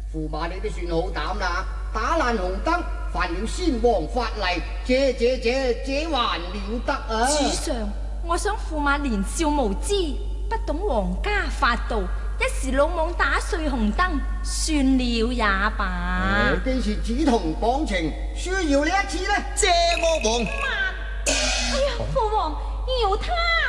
驸馬你都算好膽啦，打爛紅燈，犯了先王法例，這還了得啊！ 主上，我想驸馬年少無知，不懂皇家法度，一時魯莽打碎紅燈，算了也罷。 既是志同綁情，輸饒你一次呢？ 謝魔王。 哎呀，父王饒他！